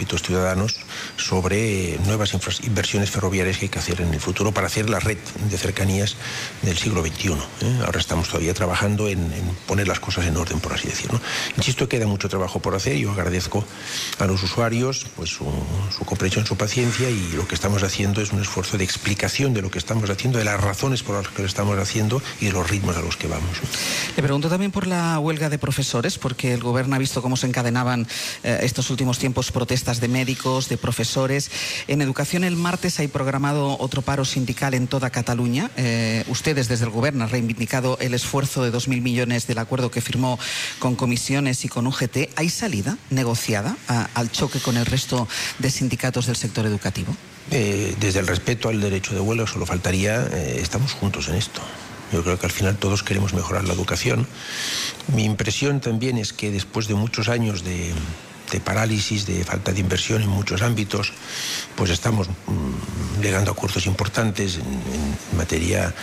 ciudadanos sobre nuevas inversiones ferroviarias que hay que hacer en el futuro para hacer la red de cercanías del siglo XXI. Ahora estamos todavía trabajando en poner las cosas en orden, por así decirlo. Insisto, queda mucho trabajo por hacer. Yo agradezco a los usuarios pues su comprensión, su paciencia, y lo que estamos haciendo es un esfuerzo de explicación de lo que estamos haciendo, de las razones por las que lo estamos haciendo y de los ritmos a los que vamos. Le pregunto también por la huelga de profesores, porque el Gobierno ha visto cómo se encadenaban estos últimos tiempos protestas de médicos, de profesores. En educación el martes hay programado otro paro sindical en toda Cataluña. Ustedes desde el Gobierno han reivindicado el esfuerzo de 2.000 millones del acuerdo que firmó con comisiones y con UGT. ¿Hay salida negociada al choque con el resto de sindicatos del sector educativo? Desde el respeto al derecho de huelga, solo faltaría, estamos juntos en esto. Yo creo que al final todos queremos mejorar la educación. Mi impresión también es que después de muchos años de parálisis, de falta de inversión en muchos ámbitos, pues estamos llegando a acuerdos importantes en materia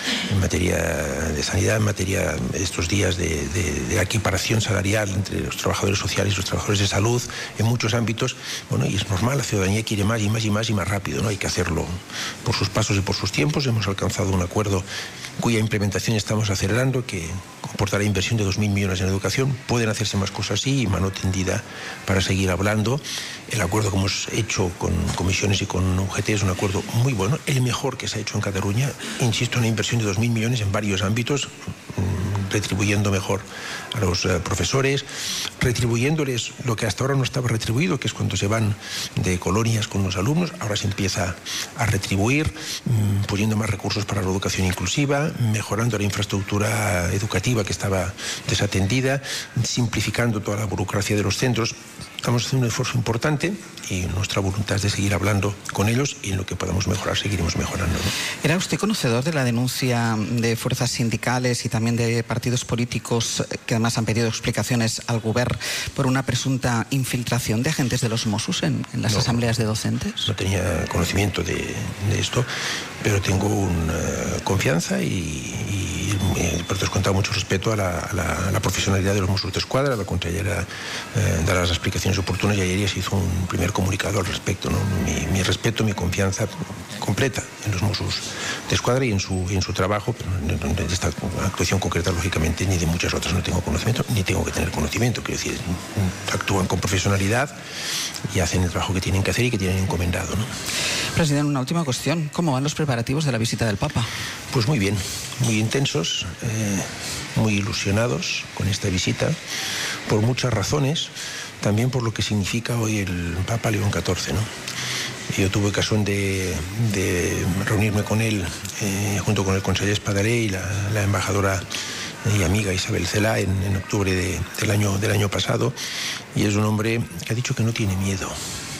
de sanidad, en materia estos días de equiparación salarial entre los trabajadores sociales y los trabajadores de salud, en muchos ámbitos. Bueno, y es normal, la ciudadanía quiere más y más y más y más rápido, ¿no? Hay que hacerlo por sus pasos y por sus tiempos. Hemos alcanzado un acuerdo cuya implementación estamos acelerando, que comportará inversión de 2.000 millones en educación. Pueden hacerse más cosas, sí, y mano tendida para seguir hablando. El acuerdo que hemos hecho con comisiones y con UGT es un acuerdo muy bueno, el mejor que se ha hecho en Cataluña. Insisto, una inversión de 2.000 millones en varios ámbitos, retribuyendo mejor a los profesores, retribuyéndoles lo que hasta ahora no estaba retribuido, que es cuando se van de colonias con los alumnos. Ahora se empieza a retribuir, poniendo más recursos para la educación inclusiva, mejorando la infraestructura educativa que estaba desatendida, simplificando toda la burocracia de los centros. Estamos haciendo un esfuerzo importante y nuestra voluntad es de seguir hablando con ellos, y en lo que podamos mejorar seguiremos mejorando, ¿no? ¿Era usted conocedor de la denuncia de fuerzas sindicales y también de partidos políticos que además han pedido explicaciones al Gobierno por una presunta infiltración de agentes de los Mossos en las asambleas de docentes? No tenía conocimiento de esto, pero tengo confianza y por descontado mucho respeto a la profesionalidad de los Mossos d'Esquadra. La consellera dará las explicaciones oportunas y ayer ya se hizo un primer comunicado al respecto, ¿no? Mi respeto, mi confianza completa en los Mossos d'Esquadra y en su trabajo, pero de esta actuación concreta, lógicamente, ni de muchas otras no tengo conocimiento, ni tengo que tener conocimiento. Quiero decir, actúan con profesionalidad y hacen el trabajo que tienen que hacer y que tienen encomendado, ¿no? Presidente, una última cuestión. ¿Cómo van los preparativos de la visita del Papa? Pues muy bien, muy intensos, muy ilusionados con esta visita, por muchas razones, también por lo que significa hoy el Papa León XIV, ¿no? Yo tuve ocasión de reunirme con él junto con el conseller Espadaler y la embajadora y amiga Isabel Cela en octubre del año pasado, y es un hombre que ha dicho que no tiene miedo,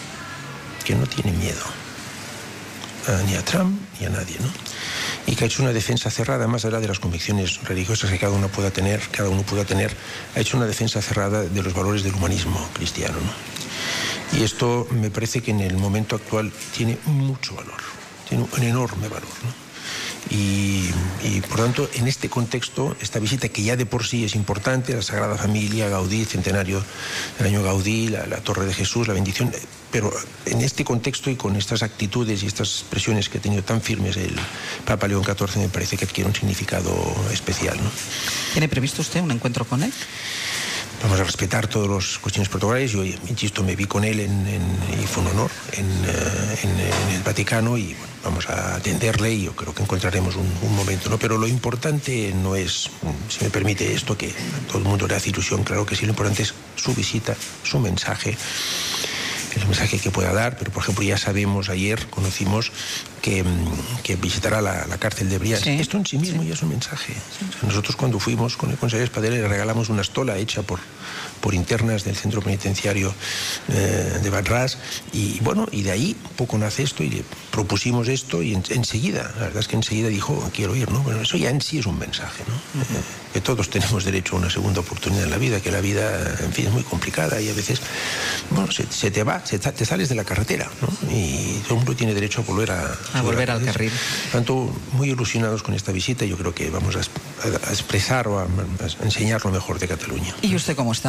ni a Trump ni a nadie, ¿no? Y que ha hecho una defensa cerrada, más allá de las convicciones religiosas que cada uno pueda tener, ha hecho una defensa cerrada de los valores del humanismo cristiano, ¿no? Y esto me parece que en el momento actual tiene mucho valor, tiene un enorme valor, ¿no? Y por tanto, en este contexto, esta visita, que ya de por sí es importante, la Sagrada Familia, Gaudí, centenario del año Gaudí, la Torre de Jesús, la bendición, pero en este contexto y con estas actitudes y estas expresiones que ha tenido tan firmes el Papa León XIV, me parece que adquiere un significado especial, ¿no? ¿ ¿Tiene previsto usted un encuentro con él? Vamos a respetar todas las cuestiones protocolares. Yo, insisto, me vi con él y fue un honor en el Vaticano, y bueno, vamos a atenderle y yo creo que encontraremos un momento, ¿no? Pero lo importante no es, si me permite esto, que a todo el mundo le hace ilusión, claro que sí, lo importante es su visita, su mensaje, el mensaje que pueda dar. Pero, por ejemplo, ya sabemos, ayer conocimos que visitará la cárcel de Brians. Sí. Esto en sí mismo ya es un mensaje. Sí. O sea, nosotros, cuando fuimos con el consejero Espadaler, le regalamos una estola hecha por internas del centro penitenciario de Barras, y bueno, y de ahí un poco nace esto, y le propusimos esto, y enseguida, la verdad es que enseguida dijo, quiero ir, ¿no? Bueno, eso ya en sí es un mensaje, ¿no? Que todos tenemos derecho a una segunda oportunidad en la vida, que la vida, en fin, es muy complicada, y a veces, bueno, se te sales de la carretera, ¿no? Y todo el mundo tiene derecho a volver volver al carril. Por tanto, muy ilusionados con esta visita. Yo creo que vamos a expresar o a enseñar lo mejor de Cataluña. ¿Y usted cómo está?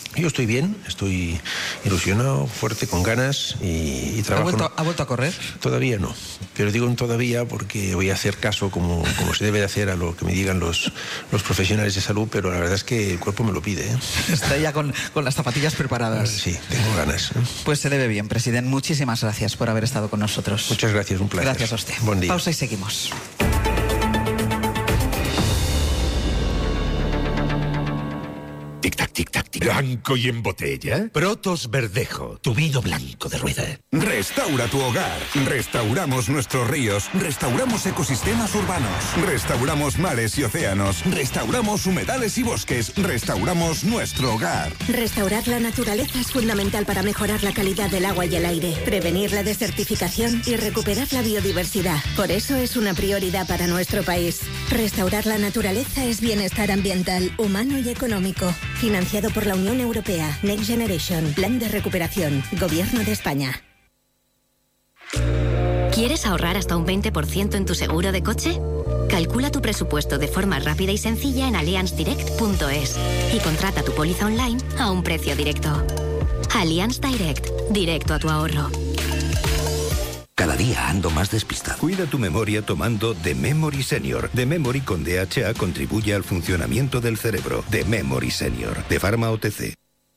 Yo estoy bien, estoy ilusionado, fuerte, con ganas y trabajo. ¿Ha vuelto a correr? Todavía no, pero digo un todavía porque voy a hacer caso como se debe de hacer a lo que me digan los profesionales de salud, pero la verdad es que el cuerpo me lo pide. Está ya con las zapatillas preparadas. Sí, tengo ganas. Pues se le ve bien, presidente. Muchísimas gracias por haber estado con nosotros. Muchas gracias, un placer. Gracias a usted. Buen día. Pausa y seguimos. Tic-tac, tic-tac, tic. ¿Blanco y en botella? Protos Verdejo, tu vino blanco de rueda. Restaura tu hogar. Restauramos nuestros ríos. Restauramos ecosistemas urbanos. Restauramos mares y océanos. Restauramos humedales y bosques. Restauramos nuestro hogar. Restaurar la naturaleza es fundamental para mejorar la calidad del agua y el aire, prevenir la desertificación y recuperar la biodiversidad. Por eso es una prioridad para nuestro país. Restaurar la naturaleza es bienestar ambiental, humano y económico. Financiado por la Unión Europea. Next Generation. Plan de recuperación. Gobierno de España. ¿Quieres ahorrar hasta un 20% en tu seguro de coche? Calcula tu presupuesto de forma rápida y sencilla en allianzdirect.es y contrata tu póliza online a un precio directo. Allianz Direct. Directo a tu ahorro. Cada día ando más despistado. Cuida tu memoria tomando The Memory Senior. The Memory con DHA contribuye al funcionamiento del cerebro. The Memory Senior. De Pharma OTC.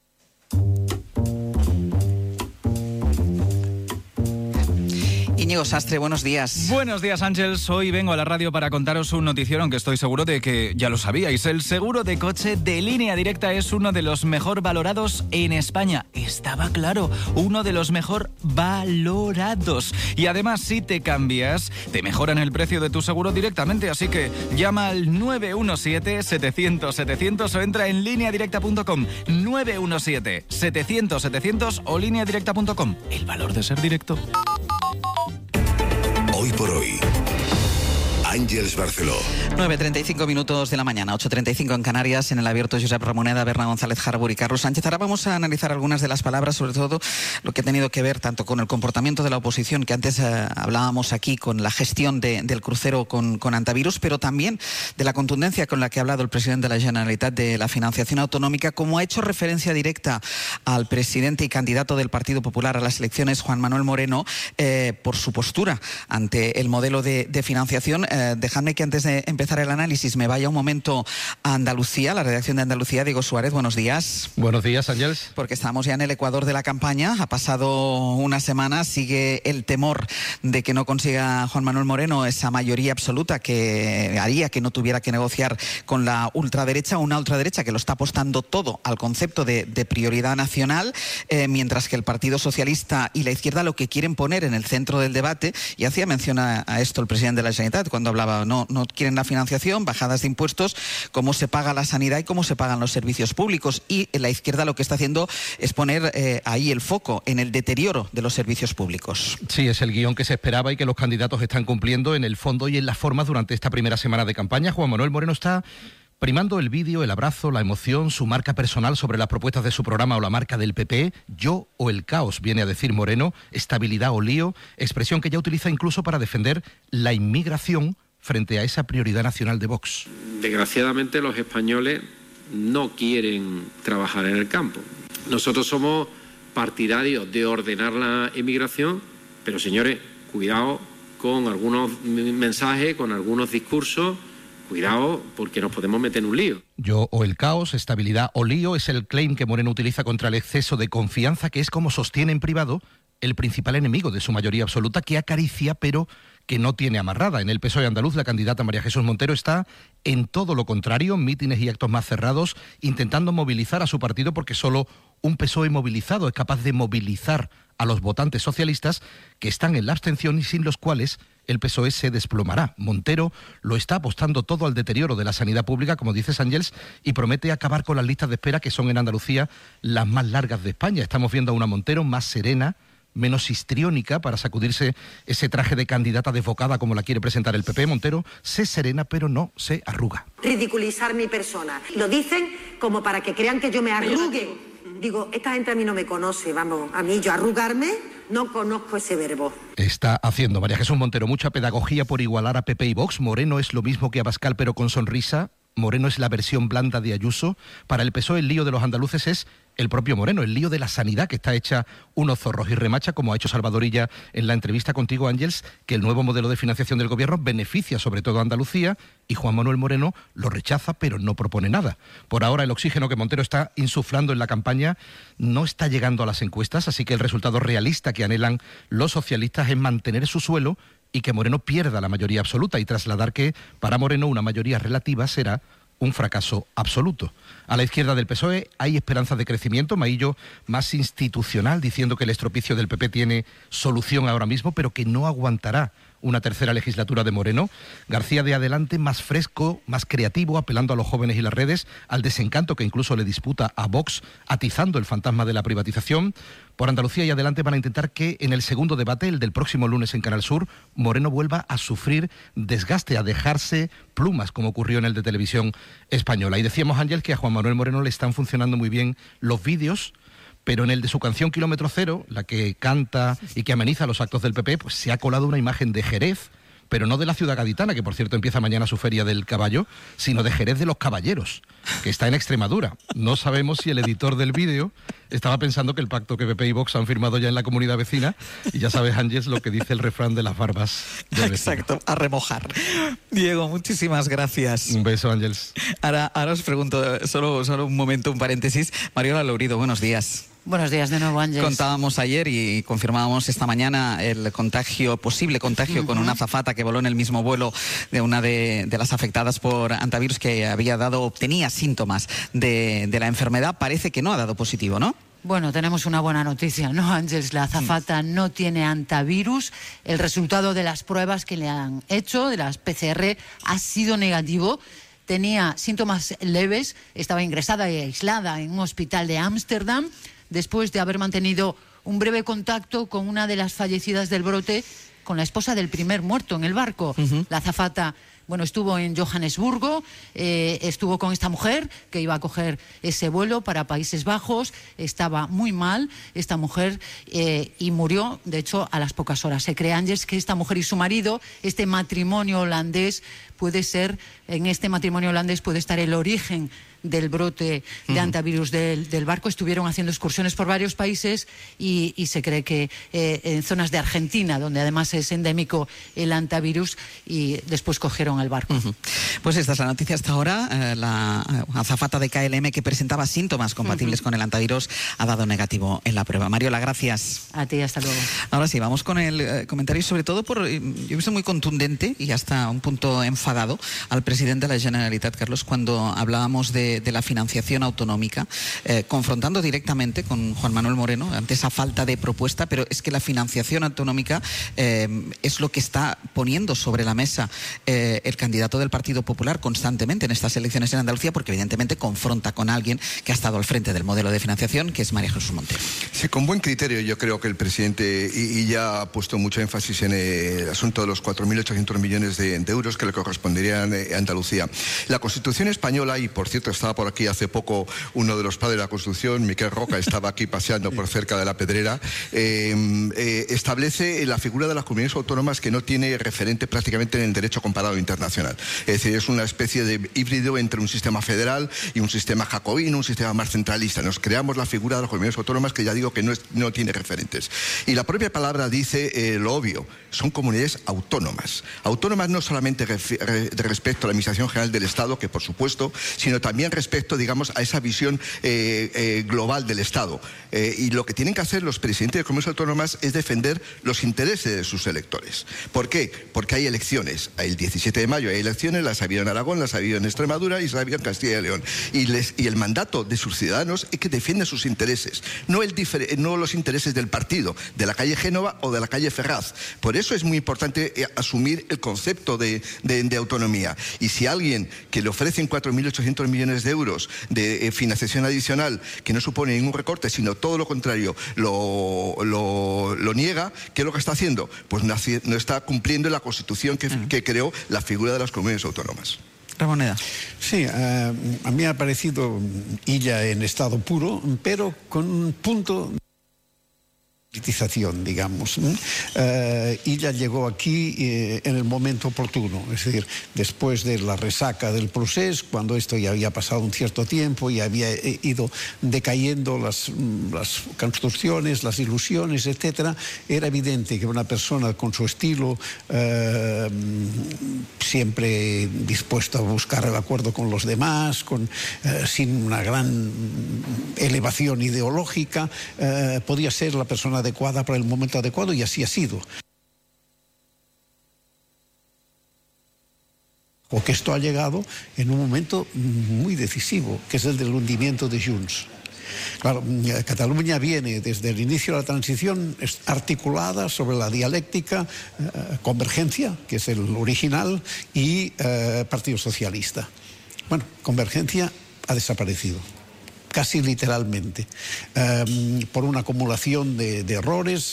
Íñigo Sastre, buenos días. Buenos días, Ángeles. Hoy vengo a la radio para contaros un noticiero, aunque estoy seguro de que ya lo sabíais. El seguro de coche de Línea Directa es uno de los mejor valorados en España. Estaba claro, uno de los mejor valorados. Y además, si te cambias, te mejoran el precio de tu seguro directamente. Así que llama al 917-700-700 o entra en lineadirecta.com. 917-700-700 o lineadirecta.com. El valor de ser directo. Hoy por hoy, Ángeles Barceló. 9:35 minutos de la mañana, 8:35 en Canarias, en el abierto Josep Ramoneda, Berna González Harbour y Carlos Sánchez. Ahora vamos a analizar algunas de las palabras, sobre todo lo que ha tenido que ver tanto con el comportamiento de la oposición, que antes hablábamos aquí, con la gestión del crucero con antivirus, pero también de la contundencia con la que ha hablado el presidente de la Generalitat de la financiación autonómica, como ha hecho referencia directa al presidente y candidato del Partido Popular a las elecciones, Juan Manuel Moreno, por su postura ante el modelo de financiación. Dejadme que antes de empezar el análisis me vaya un momento a Andalucía, la redacción de Andalucía. Diego Suárez, buenos días. Buenos días, Ángeles. Porque estamos ya en el ecuador de la campaña. Ha pasado una semana, sigue el temor de que no consiga Juan Manuel Moreno esa mayoría absoluta que haría que no tuviera que negociar con la ultraderecha, una ultraderecha que lo está apostando todo al concepto de prioridad nacional, mientras que el Partido Socialista y la izquierda lo que quieren poner en el centro del debate, y hacía mención a esto el presidente de la Generalitat cuando hablaba, no quieren la financiación, bajadas de impuestos, cómo se paga la sanidad y cómo se pagan los servicios públicos. Y la izquierda lo que está haciendo es poner ahí el foco en el deterioro de los servicios públicos. Sí, es el guión que se esperaba y que los candidatos están cumpliendo en el fondo y en las formas durante esta primera semana de campaña. Juan Manuel Moreno está primando el vídeo, el abrazo, la emoción, su marca personal sobre las propuestas de su programa o la marca del PP. Yo o el caos, viene a decir Moreno, estabilidad o lío, expresión que ya utiliza incluso para defender la inmigración frente a esa prioridad nacional de Vox. Desgraciadamente los españoles no quieren trabajar en el campo. Nosotros somos partidarios de ordenar la inmigración, pero señores, cuidado con algunos mensajes, con algunos discursos. Cuidado, porque nos podemos meter en un lío. Yo o el caos, estabilidad o lío es el claim que Moreno utiliza contra el exceso de confianza, que es como sostiene en privado el principal enemigo de su mayoría absoluta, que acaricia pero que no tiene amarrada. En el PSOE andaluz, la candidata María Jesús Montero está en todo lo contrario, mítines y actos más cerrados, intentando movilizar a su partido, porque solo un PSOE movilizado es capaz de movilizar a los votantes socialistas que están en la abstención y sin los cuales el PSOE se desplomará. Montero lo está apostando todo al deterioro de la sanidad pública, como dices, Ángeles, y promete acabar con las listas de espera, que son en Andalucía las más largas de España. Estamos viendo a una Montero más serena, menos histriónica, para sacudirse ese traje de candidata desbocada como la quiere presentar el PP. Montero se serena, pero no se arruga. Ridiculizar mi persona. Lo dicen como para que crean que yo me arrugue. Digo, esta gente a mí no me conoce, vamos, a mí yo arrugarme, no conozco ese verbo. Está haciendo María Jesús Montero mucha pedagogía por igualar a PP y Vox. Moreno es lo mismo que Abascal, pero con sonrisa. Moreno es la versión blanda de Ayuso. Para el PSOE el lío de los andaluces es el propio Moreno. El lío de la sanidad, que está hecha unos zorros, y remacha, como ha hecho Salvadorilla en la entrevista contigo, Ángeles, que el nuevo modelo de financiación del gobierno beneficia sobre todo a Andalucía, y Juan Manuel Moreno lo rechaza, pero no propone nada. Por ahora, el oxígeno que Montero está insuflando en la campaña no está llegando a las encuestas, así que el resultado realista que anhelan los socialistas es mantener su suelo y que Moreno pierda la mayoría absoluta, y trasladar que para Moreno una mayoría relativa será un fracaso absoluto. A la izquierda del PSOE hay esperanzas de crecimiento, Maillo más institucional, diciendo que el estropicio del PP tiene solución ahora mismo, pero que no aguantará una tercera legislatura de Moreno. García de Adelante más fresco, más creativo, apelando a los jóvenes y las redes, al desencanto que incluso le disputa a Vox, atizando el fantasma de la privatización. Por Andalucía y Adelante van a intentar que en el segundo debate, el del próximo lunes en Canal Sur, Moreno vuelva a sufrir desgaste, a dejarse plumas, como ocurrió en el de Televisión Española. Y decíamos, Ángel, que a Juan Manuel Moreno le están funcionando muy bien los vídeos, pero en el de su canción Kilómetro Cero, la que canta y que ameniza los actos del PP, pues se ha colado una imagen de Jerez, pero no de la ciudad gaditana, que por cierto empieza mañana su Feria del Caballo, sino de Jerez de los Caballeros, que está en Extremadura. No sabemos si el editor del vídeo estaba pensando que el pacto que PP y Vox han firmado ya en la comunidad vecina, y ya sabes, Ángeles, lo que dice el refrán de las barbas del vecino. Exacto, a remojar. Diego, muchísimas gracias. Un beso, Ángeles. Ahora os pregunto, solo un momento, un paréntesis. Mariola Lourido, buenos días. Buenos días de nuevo, Ángeles. Contábamos ayer y confirmábamos esta mañana el posible contagio con una azafata que voló en el mismo vuelo de una de las afectadas por antivirus, que tenía síntomas de la enfermedad. Parece que no ha dado positivo, ¿no? Bueno, tenemos una buena noticia, ¿no, Ángeles? La azafata no tiene antivirus. El resultado de las pruebas que le han hecho, de las PCR, ha sido negativo. Tenía síntomas leves, estaba ingresada y aislada en un hospital de Ámsterdam, después de haber mantenido un breve contacto con una de las fallecidas del brote, con la esposa del primer muerto en el barco. La azafata, estuvo en Johannesburgo, estuvo con esta mujer que iba a coger ese vuelo para Países Bajos. Estaba muy mal esta mujer y murió, de hecho, a las pocas horas. Se cree, Ángeles, que esta mujer y su marido, este matrimonio holandés, en este matrimonio holandés puede estar el origen del brote de antivirus del barco. Estuvieron haciendo excursiones por varios países y se cree que en zonas de Argentina, donde además es endémico el antivirus, y después cogieron el barco. Pues esta es la noticia hasta ahora. La azafata de KLM, que presentaba síntomas compatibles con el antivirus, ha dado negativo en la prueba. Mariola, gracias. A ti, hasta luego. Ahora sí, vamos con el comentario, sobre todo yo he visto muy contundente y hasta un punto enfadado al presidente de la Generalitat, Carlos, cuando hablábamos de la financiación autonómica, confrontando directamente con Juan Manuel Moreno ante esa falta de propuesta. Pero es que la financiación autonómica es lo que está poniendo sobre la mesa el candidato del Partido Popular constantemente en estas elecciones en Andalucía, porque evidentemente confronta con alguien que ha estado al frente del modelo de financiación, que es María Jesús Montero. Sí, con buen criterio. Yo creo que el presidente y ya ha puesto mucho énfasis en el asunto de los 4.800 millones de euros que le corresponderían a Andalucía. La Constitución española, y por cierto estaba por aquí hace poco uno de los padres de la Constitución, Miquel Roca, estaba aquí paseando por cerca de la Pedrera, establece la figura de las comunidades autónomas que no tiene referente prácticamente en el derecho comparado internacional. Es decir, es una especie de híbrido entre un sistema federal y un sistema jacobino, un sistema más centralista. Nos creamos la figura de las comunidades autónomas que ya digo que no tiene referentes. Y la propia palabra dice lo obvio, son comunidades autónomas. Autónomas no solamente respecto a la Administración General del Estado, que por supuesto, sino también respecto, digamos, a esa visión global del Estado. Y lo que tienen que hacer los presidentes de comunidades autónomas es defender los intereses de sus electores. ¿Por qué? Porque hay elecciones. El 17 de mayo hay elecciones, las ha habido en Aragón, las ha habido en Extremadura y las ha habido en Castilla y León. Y el mandato de sus ciudadanos es que defiendan sus intereses, no los intereses del partido, de la calle Génova o de la calle Ferraz. Por eso es muy importante asumir el concepto de autonomía. Y si alguien que le ofrecen 4.800 millones de euros de financiación adicional, que no supone ningún recorte, sino todo lo contrario, lo niega, ¿qué es lo que está haciendo? Pues no está cumpliendo la Constitución que creó la figura de las comunidades autónomas. Ramoneda. Sí, a mí me ha parecido ella en estado puro, pero con un punto politización, digamos. Ella llegó aquí en el momento oportuno, es decir, después de la resaca del procés, cuando esto ya había pasado un cierto tiempo y había ido decayendo las construcciones, las ilusiones, etcétera, era evidente que una persona con su estilo, siempre dispuesta a buscar el acuerdo con los demás, sin una gran elevación ideológica, podía ser la persona adecuada para el momento adecuado, y así ha sido. O que esto ha llegado en un momento muy decisivo, que es el del hundimiento de Junts. Claro, Cataluña viene desde el inicio de la transición articulada sobre la dialéctica Convergencia, que es el original, y Partido Socialista. Bueno, Convergencia ha desaparecido, casi literalmente, por una acumulación de errores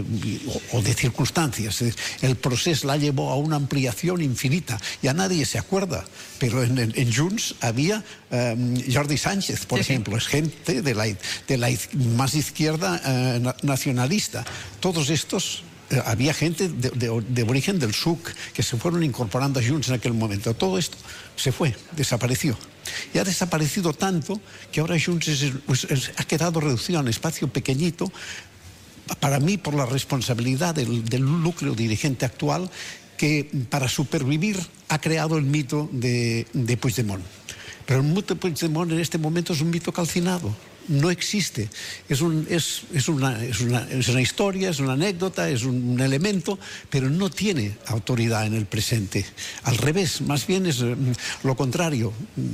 o de circunstancias. El proceso la llevó a una ampliación infinita. Ya nadie se acuerda, pero en Junts había Jordi Sánchez, por ejemplo, es gente de la más izquierda nacionalista. Todos estos... había gente de origen del SUC que se fueron incorporando a Junts en aquel momento. Todo esto se fue, desapareció. Y ha desaparecido tanto que ahora Junts ha quedado reducido a un espacio pequeñito, para mí por la responsabilidad del núcleo dirigente actual, que para supervivir ha creado el mito de Puigdemont. Pero el mito de Puigdemont en este momento es un mito calcinado. No existe. Es una historia, es una anécdota, es un elemento, pero no tiene autoridad en el presente. Al revés, más bien es lo contrario.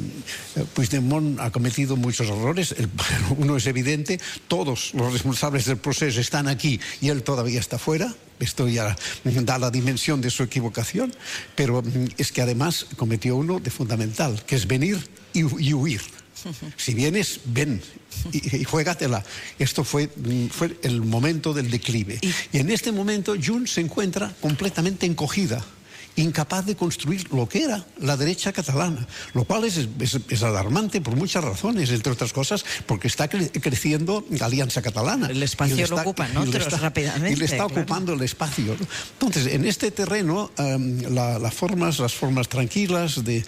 Puigdemont ha cometido muchos errores. Uno es evidente, todos los responsables del proceso están aquí y él todavía está fuera. Esto ya da la dimensión de su equivocación, pero es que además cometió uno de fundamental, que es venir y huir. Si vienes, ven y juégatela. Esto fue el momento del declive. Y en este momento Junts se encuentra completamente encogida, incapaz de construir lo que era la derecha catalana, lo cual es alarmante por muchas razones, entre otras cosas porque está creciendo la Alianza Catalana. El espacio lo ocupan otros rápidamente. Y le está ocupando el espacio, ¿no? Entonces, en este terreno, las formas tranquilas de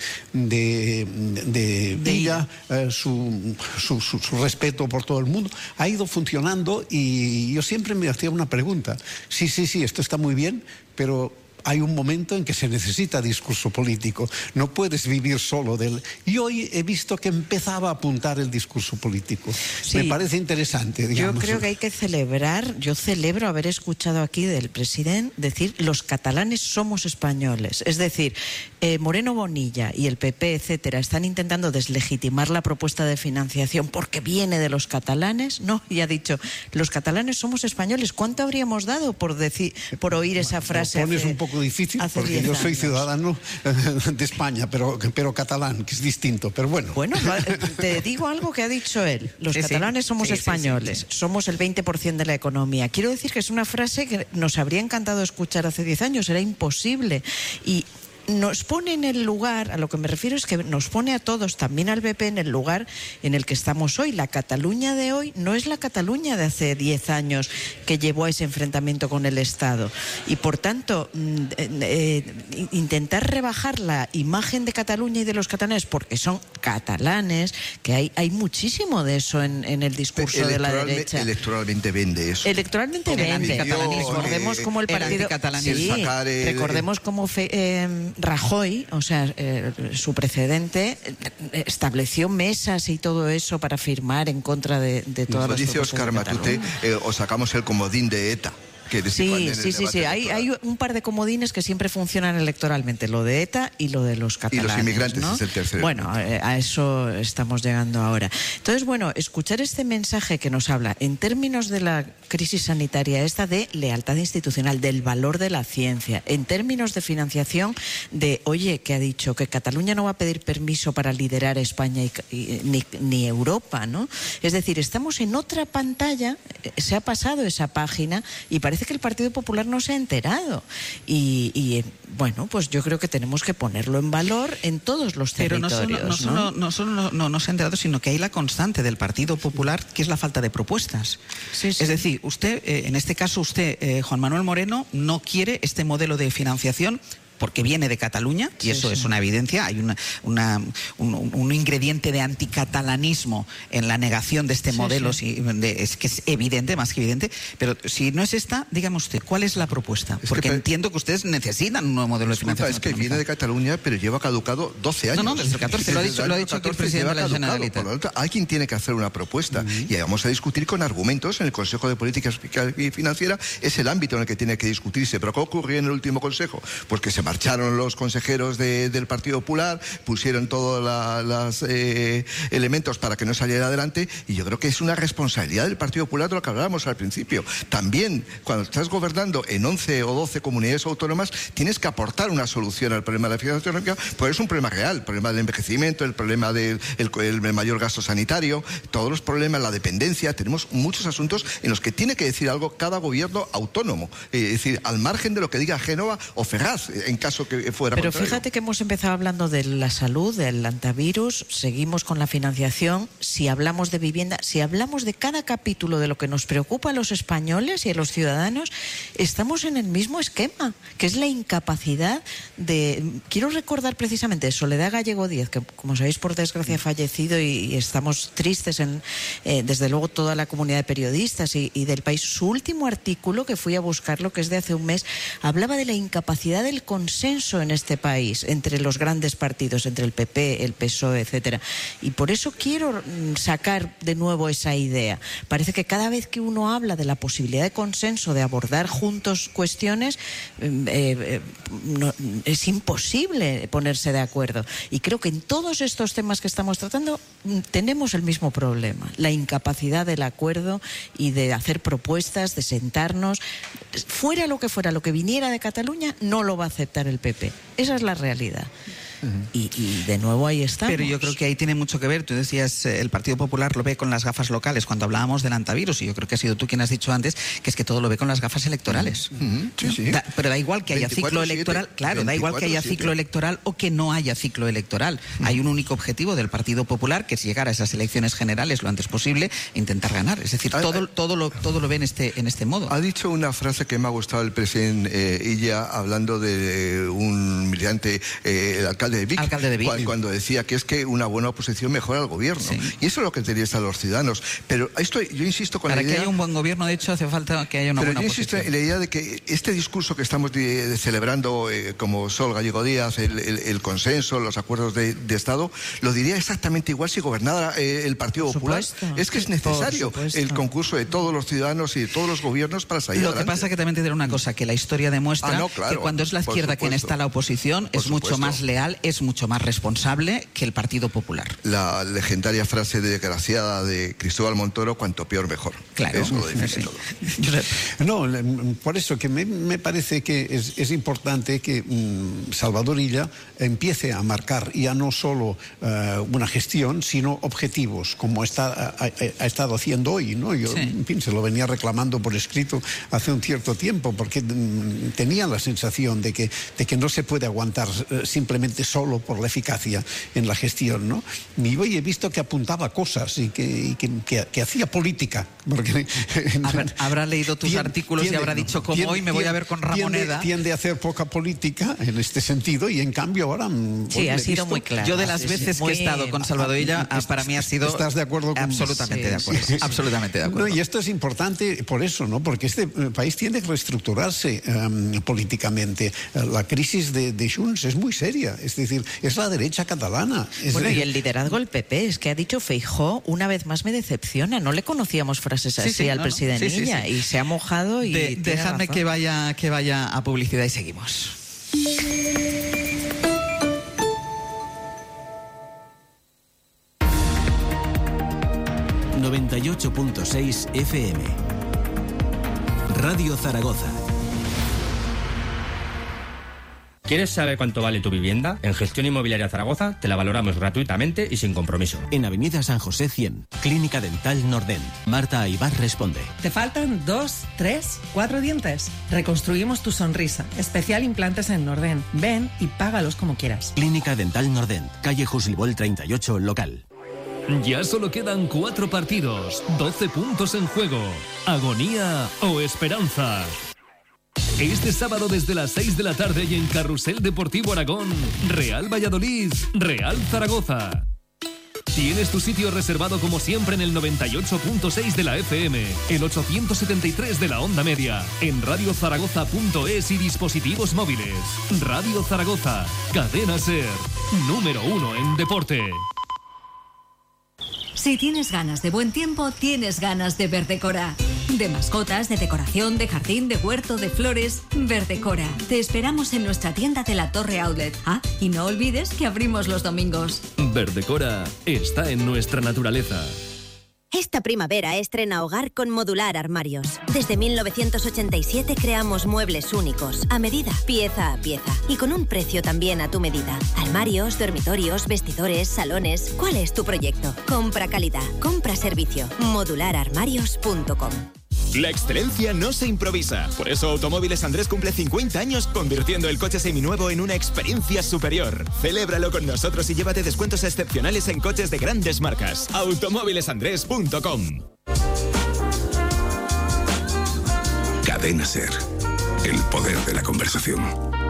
ella, su respeto por todo el mundo, ha ido funcionando, y yo siempre me hacía una pregunta. Sí, esto está muy bien, pero hay un momento en que se necesita discurso político. No puedes vivir solo de él. Y hoy he visto que empezaba a apuntar el discurso político. Sí, me parece interesante, digamos. Yo creo que hay que celebrar, yo celebro haber escuchado aquí del presidente decir los catalanes somos españoles. Es decir, Moreno Bonilla y el PP, etcétera, están intentando deslegitimar la propuesta de financiación porque viene de los catalanes. No, y ha dicho, los catalanes somos españoles. ¿Cuánto habríamos dado por oír esa frase? Lo pones un poco difícil porque yo soy ciudadano de España, pero catalán, que es distinto, pero bueno. Bueno, te digo algo que ha dicho él. Los catalanes somos españoles, somos el 20% de la economía. Quiero decir que es una frase que nos habría encantado escuchar hace 10 años, era imposible. Y nos pone en el lugar, a lo que me refiero es que nos pone a todos, también al BP, en el lugar en el que estamos hoy. La Cataluña de hoy no es la Cataluña de hace 10 años que llevó a ese enfrentamiento con el Estado. Y por tanto, intentar rebajar la imagen de Cataluña y de los catalanes porque son catalanes, que hay muchísimo de eso en el discurso de la derecha. Electoralmente vende eso. Electoralmente vende. Recordemos cómo el partido... Sí, recordemos cómo Rajoy, o sea, su precedente, estableció mesas y todo eso para firmar en contra de todas las propuestas. Dice Óscar Matute, os sacamos el comodín de ETA. Sí. Hay un par de comodines que siempre funcionan electoralmente, lo de ETA y lo de los catalanes. Y los inmigrantes, ¿no? Es el tercero. Bueno, a eso estamos llegando ahora. Entonces, bueno, escuchar este mensaje que nos habla en términos de la crisis sanitaria esta, de lealtad institucional, del valor de la ciencia, en términos de financiación, de, oye, que ha dicho que Cataluña no va a pedir permiso para liderar España ni Europa, ¿no? Es decir, estamos en otra pantalla, se ha pasado esa página y parece parece que el Partido Popular no se ha enterado. Y bueno, pues yo creo que tenemos que ponerlo en valor en todos los territorios. Pero no solo no se ha enterado, sino que hay la constante del Partido Popular, que es la falta de propuestas. Sí. Es decir, usted, en este caso usted, Juan Manuel Moreno, no quiere este modelo de financiación porque viene de Cataluña, y eso es una evidencia. Hay un ingrediente de anticatalanismo en la negación de este modelo, es que es evidente, más que evidente. Pero si no es esta, dígame usted, ¿cuál es la propuesta? Porque entiendo que ustedes necesitan un nuevo modelo de financiación. Es que viene de Cataluña, pero lleva caducado 12 años. No, desde el 14, lo ha dicho aquí el presidente de la Generalitat. Por lo tanto, alguien tiene que hacer una propuesta, y vamos a discutir con argumentos en el Consejo de Política Fiscal y Financiera. Es el ámbito en el que tiene que discutirse. Pero ¿qué ocurrió en el último Consejo? Pues que se marcharon los consejeros del Partido Popular, pusieron todos los elementos para que no saliera adelante, y yo creo que es una responsabilidad del Partido Popular de lo que hablábamos al principio. También, cuando estás gobernando en 11 o 12 comunidades autónomas, tienes que aportar una solución al problema de la financiación económica, porque es un problema real, el problema del envejecimiento, el problema del mayor gasto sanitario, todos los problemas, la dependencia. Tenemos muchos asuntos en los que tiene que decir algo cada gobierno autónomo, es decir, al margen de lo que diga Génova o Ferraz, en caso que fuera Pero contrario. fíjate que hemos empezado hablando de la salud, del antivirus, seguimos con la financiación. Si hablamos de vivienda, si hablamos de cada capítulo de lo que nos preocupa a los españoles y a los ciudadanos, estamos en el mismo esquema, que es la incapacidad de... Quiero recordar precisamente Soledad Gallego Díez, que como sabéis por desgracia ha fallecido, y estamos tristes desde luego toda la comunidad de periodistas y del país. Su último artículo, que fui a buscarlo, que es de hace un mes, hablaba de la incapacidad del consenso en este país entre los grandes partidos, entre el PP, el PSOE, etcétera. Y por eso quiero sacar de nuevo esa idea. Parece que cada vez que uno habla de la posibilidad de consenso, de abordar juntos cuestiones, es imposible ponerse de acuerdo. Y creo que en todos estos temas que estamos tratando tenemos el mismo problema, la incapacidad del acuerdo y de hacer propuestas, de sentarnos. Fuera lo que viniera de Cataluña, no lo va a aceptar el PP. Esa es la realidad. Y de nuevo ahí estamos. Pero yo creo que ahí tiene mucho que ver. Tú decías, el Partido Popular lo ve con las gafas locales cuando hablábamos del antivirus, y yo creo que has sido tú quien has dicho antes que es que todo lo ve con las gafas electorales. Sí. Pero da igual que haya ciclo electoral, claro, da igual que haya ciclo electoral o que no haya ciclo electoral. Hay un único objetivo del Partido Popular, que es llegar a esas elecciones generales lo antes posible e intentar ganar. Es decir, todo lo ve en este modo. Ha dicho una frase que me ha gustado el presidente Illa, hablando de un militante, el alcalde de Vic, cuando decía que es que una buena oposición mejora al gobierno. Sí. Y eso es lo que interesa a los ciudadanos. Pero esto, yo insisto con la idea... Para que haya un buen gobierno, de hecho, hace falta que haya una buena oposición. Pero yo insisto en la idea de que este discurso que estamos celebrando, como Sol Gallego Díaz, el consenso, los acuerdos de Estado, lo diría exactamente igual si gobernara el Partido Popular. Es que es necesario el concurso de todos los ciudadanos y de todos los gobiernos para salir adelante. Lo que pasa es que también te diré una cosa, que la historia demuestra que cuando es la izquierda quien está a la oposición, es mucho más leal, es mucho más responsable que el Partido Popular. La legendaria frase desgraciada de Cristóbal Montoro: cuanto peor mejor. Claro. Eso lo define todo. No, por eso que me parece que es importante que Salvador Illa empiece a marcar ya no solo una gestión, sino objetivos, como ha estado haciendo hoy, ¿no? Yo, en fin, se lo venía reclamando por escrito hace un cierto tiempo, porque tenía la sensación de que no se puede aguantar simplemente solo por la eficacia en la gestión, ¿no? Y hoy he visto que apuntaba cosas y que hacía política. Porque habrá leído tus artículos y habrá dicho, como hoy me voy a ver con Ramoneda. Tiende a hacer poca política en este sentido, y en cambio ahora... Sí, ha sido muy claro. Yo de las veces que he estado con Salvador Illa, para mí ha sido... ¿Estás de acuerdo con absolutamente de acuerdo. Sí. Absolutamente de acuerdo. No, y esto es importante por eso, ¿no? Porque este país tiene que reestructurarse políticamente. La crisis de Junts es muy seria, es decir, es la derecha catalana. Y el liderazgo del PP, es que ha dicho Feijóo, una vez más me decepciona. No le conocíamos frases así al presidente Illa, y se ha mojado y... Dejadme que vaya a publicidad y seguimos. ...98.6 FM... Radio Zaragoza. ¿Quieres saber cuánto vale tu vivienda? En Gestión Inmobiliaria Zaragoza te la valoramos gratuitamente y sin compromiso. En Avenida San José 100, Clínica Dental Nordent. Marta Aybar responde. ¿Te faltan 2, 3, 4 dientes? Reconstruimos tu sonrisa. Especial implantes en Nordent. Ven y págalos como quieras. Clínica Dental Nordent, calle Juslibol 38, local. Ya solo quedan 4 partidos, 12 puntos en juego. ¿Agonía o esperanza? Este sábado desde las 6 de la tarde y en Carrusel Deportivo Aragón, Real Valladolid, Real Zaragoza. Tienes tu sitio reservado como siempre en el 98.6 de la FM, el 873 de la onda media, en radiozaragoza.es y dispositivos móviles. Radio Zaragoza, cadena SER, número 1 en deporte. Si tienes ganas de buen tiempo, tienes ganas de Verdecora. De mascotas, de decoración, de jardín, de huerto, de flores. Verdecora. Te esperamos en nuestra tienda de la Torre Outlet. Ah, y no olvides que abrimos los domingos. Verdecora está en nuestra naturaleza. Esta primavera estrena hogar con Modular Armarios. Desde 1987 creamos muebles únicos, a medida, pieza a pieza, y con un precio también a tu medida. Armarios, dormitorios, vestidores, salones. ¿Cuál es tu proyecto? Compra calidad, compra servicio. Modulararmarios.com. La excelencia no se improvisa. Por eso Automóviles Andrés cumple 50 años convirtiendo el coche seminuevo en una experiencia superior. Celébralo con nosotros y llévate descuentos excepcionales en coches de grandes marcas. Automóvilesandrés.com. Cadena SER. El poder de la conversación.